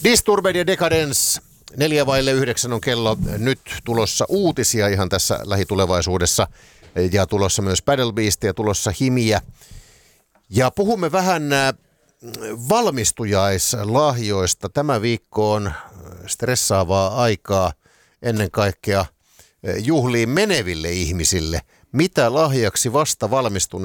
Disturbed ja Decadence. 8:04 on kello. Nyt tulossa uutisia ihan tässä lähitulevaisuudessa. Ja tulossa myös Paddle Beast ja tulossa Himiä. Ja puhumme vähän valmistujaislahjoista. Tämä viikko on stressaavaa aikaa ennen kaikkea juhliin meneville ihmisille. Mitä lahjaksi vasta valmistuneet